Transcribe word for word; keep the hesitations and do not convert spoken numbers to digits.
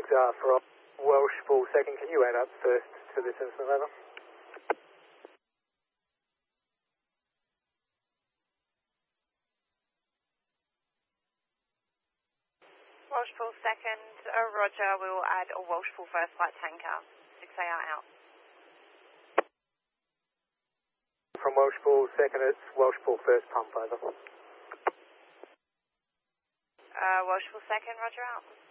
uh, from Welsh Pool second, can you add up first to this incident, over? Welsh Pool second, uh, roger, we will add a Welsh Pool first flight tanker, six A R out. From Welsh Pool second, it's Welsh Pool first pump, over. Uh, Welsh Pool second, roger out.